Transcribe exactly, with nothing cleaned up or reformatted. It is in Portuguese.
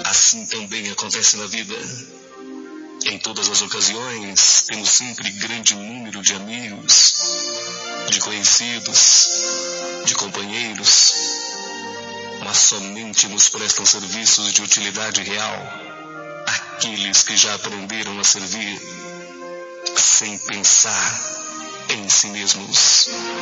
Assim também acontece na vida. Em todas as ocasiões, temos sempre grande número de amigos, de conhecidos, de companheiros, mas somente nos prestam serviços de utilidade real aqueles que já aprenderam a servir sem pensar em si mesmos.